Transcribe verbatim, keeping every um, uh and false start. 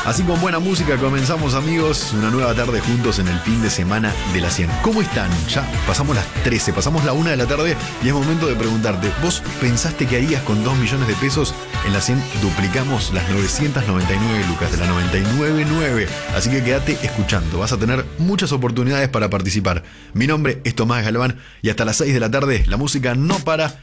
Así con buena música comenzamos, amigos, una nueva tarde juntos en el fin de semana de la cien. ¿Cómo están? Ya pasamos las trece, pasamos la una de la tarde y es momento de preguntarte, ¿vos pensaste que harías con dos millones de pesos? En la cien duplicamos las novecientas noventa y nueve lucas de la noventa y nueve nueve. Así que quédate escuchando, vas a tener muchas oportunidades para participar. Mi nombre es Tomás Galván y hasta las seis de la tarde la música no para